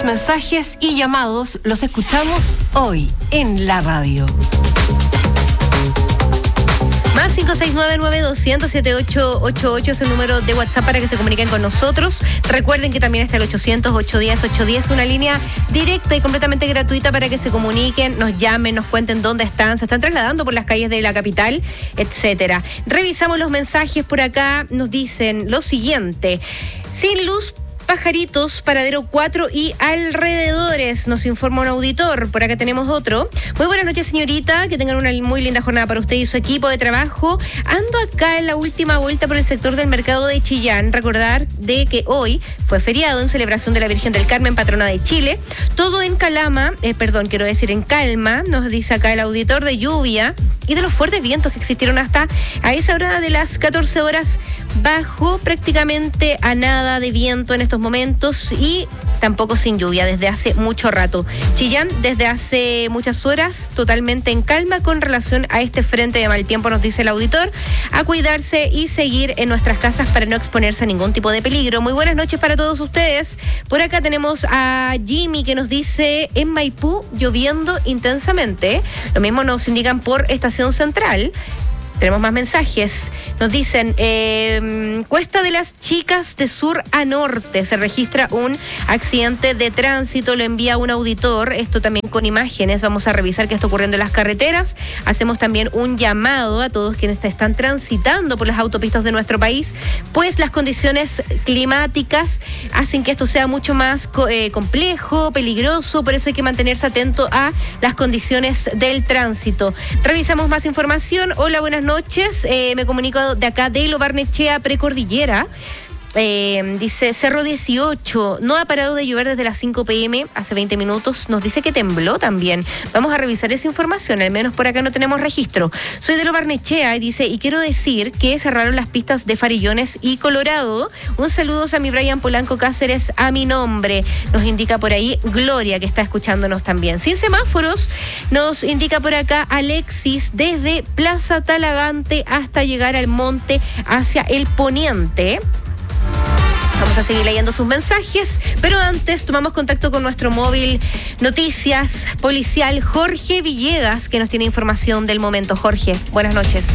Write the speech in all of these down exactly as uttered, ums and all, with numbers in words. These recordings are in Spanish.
Tus mensajes y llamados los escuchamos hoy en la radio. Más cinco seis nueve nueve dos cero cero siete ocho ocho ocho es el número de WhatsApp para que se comuniquen con nosotros. Recuerden que también está el ochocientos, ochocientos diez, ochocientos diez, una línea directa y completamente gratuita para que se comuniquen, nos llamen, nos cuenten dónde están, se están trasladando por las calles de la capital, etcétera. Revisamos los mensajes por acá, nos dicen lo siguiente: sin luz, pajaritos, paradero cuatro y alrededores, nos informa un auditor. Por acá tenemos otro. Muy buenas noches, señorita, que tengan una muy linda jornada para usted y su equipo de trabajo. Ando acá en la última vuelta por el sector del mercado de Chillán. Recordar de que hoy fue feriado en celebración de la Virgen del Carmen, patrona de Chile. Todo en calama, eh, perdón, quiero decir en calma, nos dice acá el auditor, de lluvia y de los fuertes vientos que existieron hasta a esa hora de las catorce horas. Bajó prácticamente a nada de viento en estos momentos y tampoco sin lluvia desde hace mucho rato. Chillán desde hace muchas horas totalmente en calma con relación a este frente de mal tiempo, nos dice el auditor. A cuidarse y seguir en nuestras casas para no exponerse a ningún tipo de peligro. Muy buenas noches para todos ustedes. Por acá tenemos a Jimmy que nos dice: en Maipú lloviendo intensamente. Lo mismo nos indican por Estación Central. Tenemos más mensajes. Nos dicen, eh, Cuesta de las Chicas de sur a norte. Se registra un accidente de tránsito. Lo envía un auditor. Esto también con imágenes. Vamos a revisar qué está ocurriendo en las carreteras. Hacemos también un llamado a todos quienes están transitando por las autopistas de nuestro país, pues las condiciones climáticas hacen que esto sea mucho más eh, complejo, peligroso. Por eso hay que mantenerse atento a las condiciones del tránsito. Revisamos más información. Hola, buenas noches. noches, eh, me comunico de acá de Lo Barnechea, Precordillera. Eh, dice Cerro dieciocho, no ha parado de llover desde las cinco pe eme, hace veinte minutos. Nos dice que tembló también. Vamos a revisar esa información, al menos por acá no tenemos registro. Soy de Lo Barnechea y dice, y quiero decir que cerraron las pistas de Farillones y Colorado. Un saludo a mi Brian Polanco Cáceres a mi nombre. Nos indica por ahí Gloria, que está escuchándonos también. Sin semáforos, nos indica por acá Alexis, desde Plaza Talagante hasta llegar al monte hacia el poniente. Vamos a seguir leyendo sus mensajes, pero antes tomamos contacto con nuestro móvil Noticias Policial, Jorge Villegas, que nos tiene información del momento. Jorge, buenas noches.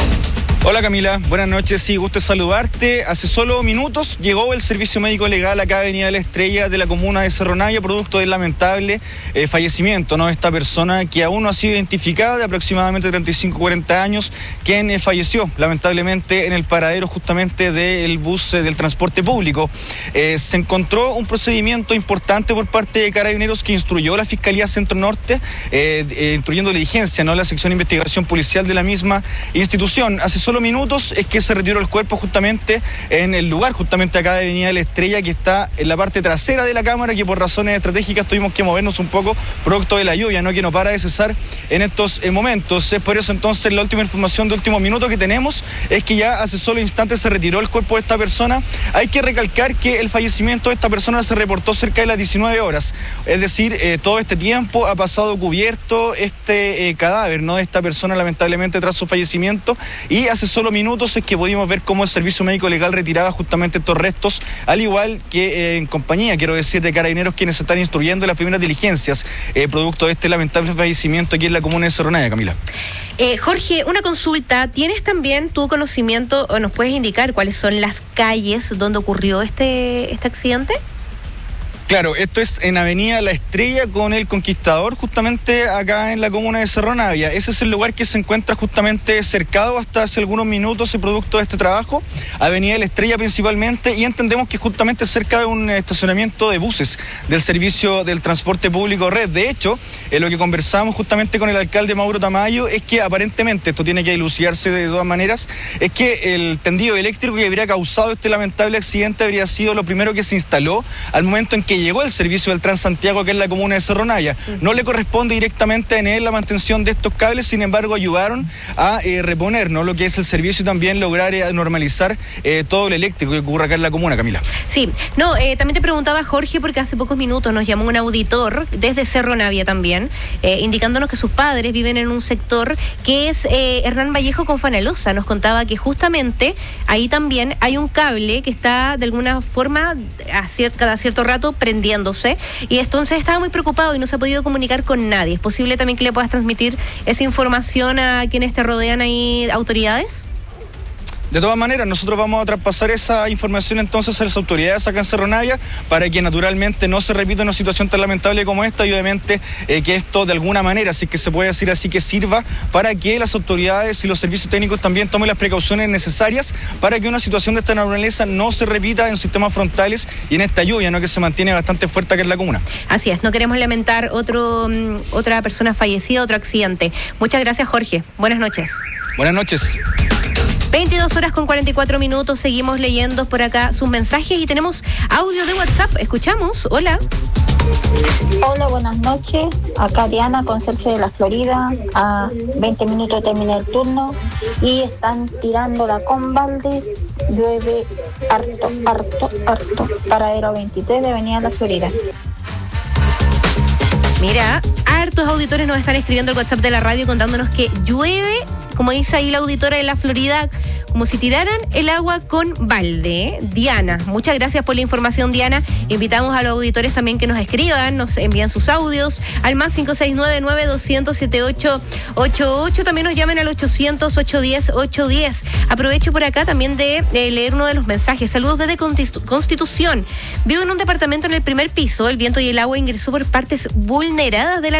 Hola Camila, buenas noches, sí, gusto saludarte. Hace solo minutos llegó el servicio médico legal acá a Avenida La Estrella de la comuna de Cerro Navia, producto del lamentable eh, fallecimiento, ¿no? Esta persona que aún no ha sido identificada, de aproximadamente treinta y cinco a cuarenta años, quien eh, falleció lamentablemente en el paradero justamente del bus eh, del transporte público. Eh, se encontró un procedimiento importante por parte de Carabineros que instruyó la Fiscalía Centro Norte, eh, eh, instruyendo diligencia, ¿no? La sección de investigación policial de la misma institución. Hace solo minutos es que se retiró el cuerpo justamente en el lugar, justamente acá de Avenida La Estrella, que está en la parte trasera de la cámara, que por razones estratégicas tuvimos que movernos un poco producto de la lluvia, ¿no? Que no para de cesar en estos eh, momentos. Es por eso entonces la última información de último minuto que tenemos es que ya hace solo instantes se retiró el cuerpo de esta persona. Hay que recalcar que el fallecimiento de esta persona se reportó cerca de las diecinueve horas, es decir, eh, todo este tiempo ha pasado cubierto este eh, cadáver, ¿no? De esta persona lamentablemente tras su fallecimiento, y hace solo minutos es que pudimos ver cómo el servicio médico legal retiraba justamente estos restos, al igual que eh, en compañía, quiero decir, de Carabineros, quienes están instruyendo las primeras diligencias eh, producto de este lamentable fallecimiento aquí en la comuna de Cerro Navia, Camila. Eh, Jorge, una consulta. ¿Tienes también tu conocimiento o nos puedes indicar cuáles son las calles donde ocurrió este, este accidente? Claro, esto es en Avenida La Estrella con el Conquistador, justamente acá en la comuna de Cerro Navia. Ese es el lugar que se encuentra justamente cercado hasta hace algunos minutos el producto de este trabajo, Avenida La Estrella principalmente, y entendemos que justamente cerca de un estacionamiento de buses del servicio del transporte público Red. De hecho, eh, lo que conversamos justamente con el alcalde Mauro Tamayo es que aparentemente, esto tiene que dilucidarse de todas maneras, es que el tendido eléctrico que habría causado este lamentable accidente habría sido lo primero que se instaló al momento en que llegó el servicio del Transantiago, que es la comuna de Cerro Navia. No le corresponde directamente a N E L la mantención de estos cables, sin embargo ayudaron a eh, reponer, ¿no? Lo que es el servicio y también lograr eh, normalizar eh, todo el eléctrico que ocurre acá en la comuna, Camila. Sí, no, eh, también te preguntaba, Jorge, porque hace pocos minutos nos llamó un auditor desde Cerro Navia también, eh, indicándonos que sus padres viven en un sector que es eh, Hernán Vallejo con Fanalosa. Nos contaba que justamente ahí también hay un cable que está de alguna forma a cier- cada cierto rato prendiéndose, y entonces estaba muy preocupado y no se ha podido comunicar con nadie. ¿Es posible también que le puedas transmitir esa información a quienes te rodean ahí, autoridades? De todas maneras, nosotros vamos a traspasar esa información entonces a las autoridades acá en Cerro Navia para que naturalmente no se repita una situación tan lamentable como esta y obviamente eh, que esto de alguna manera, así que se puede decir así, que sirva para que las autoridades y los servicios técnicos también tomen las precauciones necesarias para que una situación de esta naturaleza no se repita en sistemas frontales y en esta lluvia, ¿no?, que se mantiene bastante fuerte acá en la comuna. Así es, no queremos lamentar otro, um, otra persona fallecida, otro accidente. Muchas gracias, Jorge. Buenas noches. Buenas noches. veintidós horas con cuarenta y cuatro minutos, seguimos leyendo por acá sus mensajes y tenemos audio de WhatsApp. Escuchamos, hola. Hola, buenas noches. Acá Diana, conserje de la Florida. A veinte minutos termina el turno y están tirándola con baldes. Llueve harto, harto, harto. Paradero veintitrés de Avenida La Florida. Mira, hartos auditores nos están escribiendo al WhatsApp de la radio contándonos que llueve, como dice ahí la auditora de la Florida, como si tiraran el agua con balde. ¿eh? Diana, muchas gracias por la información, Diana. Invitamos a los auditores también que nos escriban, nos envían sus audios al más cinco seis nueve, nueve dos cero cero, siete ocho ocho ocho. También nos llamen al ochocientos, ochocientos diez, ochocientos diez. Aprovecho por acá también de, de leer uno de los mensajes. Saludos desde Constitución. Vivo en un departamento en el primer piso. El viento y el agua ingresó por partes vulneradas de la